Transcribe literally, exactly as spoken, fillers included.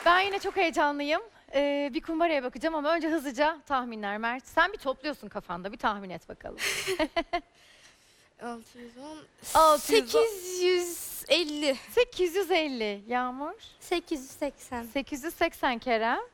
Ben yine çok heyecanlıyım. Ee, bir kumbaraya bakacağım ama önce hızlıca tahminler Mert. Sen bir topluyorsun kafanda, bir tahmin et bakalım. altı yüz on. altı yüz on. sekiz yüz elli. sekiz yüz elli Yağmur. sekiz yüz seksen. sekiz yüz seksen Kerem.